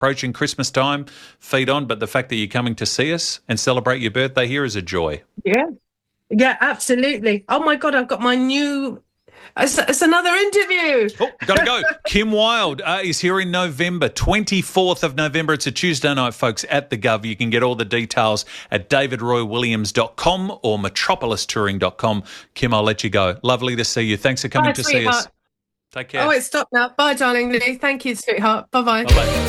approaching Christmas time, feed on, but the fact that you're coming to see us and celebrate your birthday here is a joy. Yeah, absolutely. Oh my God, I've got my new... It's another interview. Oh, got to go. Kim Wilde is here in November, 24th of November. It's a Tuesday night, folks, at the Gov. You can get all the details at davidroywilliams.com or metropolistouring.com. Kim, I'll let you go. Lovely to see you. Thanks for coming to see us. Take care. Oh, it's stopped now. Bye, darling Lee. Thank you, sweetheart. Bye-bye. Bye-bye.